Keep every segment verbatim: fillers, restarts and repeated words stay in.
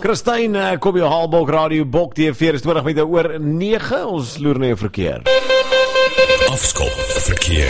Christine, uh, kom jou Haalbok Radio, Bok T V, is twintig minute oor nege, ons loer na jou verkeer. Afskop verkeer.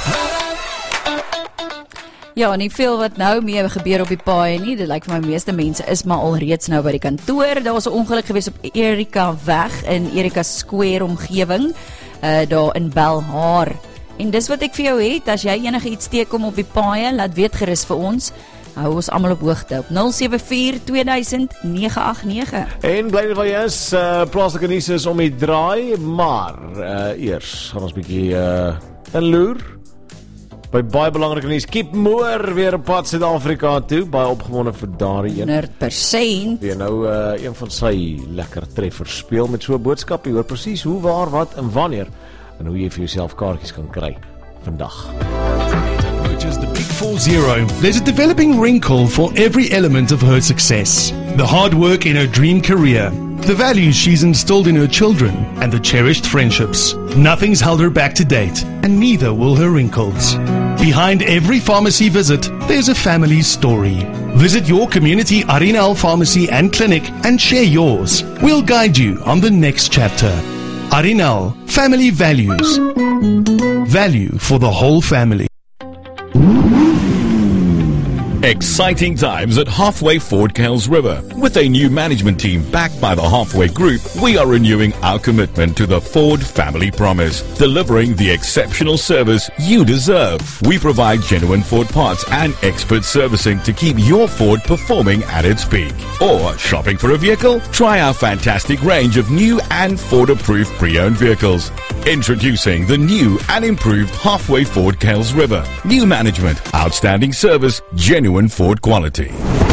Ja, nie veel wat nou mee gebeur op die paai nie. Dit lyk vir my meeste mense is maar al reeds nou by die kantoor. Daar was 'n ongeluk gewees op Erika weg in Erika Square omgewing, uh, daar in Belhar. En dis wat ek vir jou het, as jy enige iets teekom op die paai, laat weet gerus vir ons. Hou ons almal op hoogte op nul sewe vier twee duisend nege agt nege. En bly net waar jy is, uh, plaaslike nuus is om die draai, maar uh, eers gaan ons bietjie uh, inloer by baie belangrike nuus. Kip Moore weer op pad Suid-Afrika toe, baie opgewonde vir daardie een. honderd persent. Weer nou uh, een van sy lekker treffers speel met so 'n boodskap. Jy hoor presies hoe, waar, wat en wanneer en hoe jy vir jouself kaartjies kan kry vandag. The Big Four Zero, there's a developing wrinkle for every element of her success. The hard work in her dream career, the values she's instilled in her children, and the cherished friendships. Nothing's held her back to date, and neither will her wrinkles. Behind every pharmacy visit, there's a family story. Visit your community Arinal pharmacy and clinic and share yours. We'll guide you on the next chapter. Arinal, family values. Value for the whole family. Exciting times at Halfway Ford Kales River. With a new management team backed by the Halfway Group, we are renewing our commitment to the Ford family promise, delivering the exceptional service you deserve. We provide genuine Ford parts and expert servicing to keep your Ford performing at its peak. Or shopping for a vehicle? Try our fantastic range of new and Ford-approved pre-owned vehicles. Introducing the new and improved Halfway Ford Kales River. New management, outstanding service, genuine Ford quality.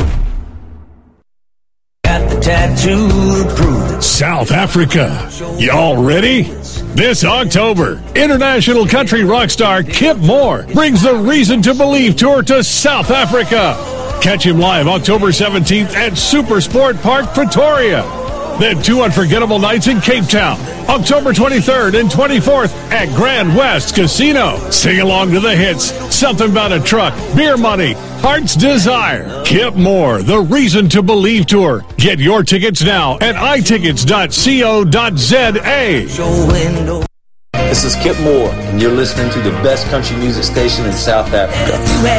Got the tattoo to prove it. South Africa. Y'all ready? This October, international country rock star Kip Moore brings the Reason to Believe tour to South Africa. Catch him live October seventeenth at Super Sport Park, Pretoria. Then two unforgettable nights in Cape Town, October twenty-third and twenty-fourth at Grand West Casino. Sing along to the hits, Something About a Truck, Beer Money, Heart's Desire. Kip Moore, the Reason to Believe tour. Get your tickets now at i tickets dot co dot za. This is Kip Moore, and you're listening to the best country music station in South Africa.